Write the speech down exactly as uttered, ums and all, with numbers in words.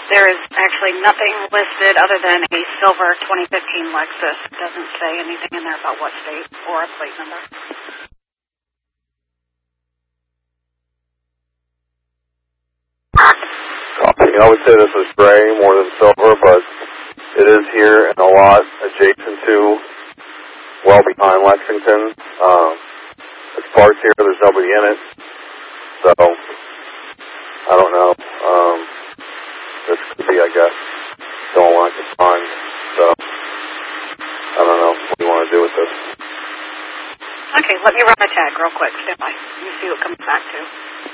There is actually nothing listed other than a silver twenty fifteen Lexus. It doesn't say anything in there about what state or a plate number. I would say this is gray more than silver, but it is here in a lot adjacent to, well behind Lexington. Um, it's parked here. There's nobody in it. So, I don't know. Um, this could be, I guess, don't like to find. So, I don't know what you want to do with this. Okay, let me run the tag real quick. Stand by. Let me see what it comes back to.